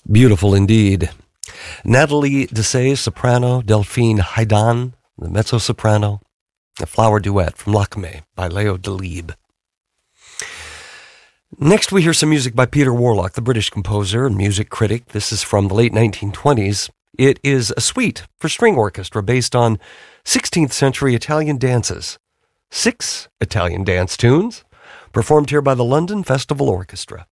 Beautiful indeed. Nathalie Dessay, soprano, Delphine Haidan, the mezzo-soprano, a flower duet from Lakme by Leo Delibes. Next we hear some music by Peter Warlock, the British composer and music critic. This is from the late 1920s. It is a suite for string orchestra based on 16th century Italian dances. 6 Italian dance tunes performed here by the London Festival Orchestra.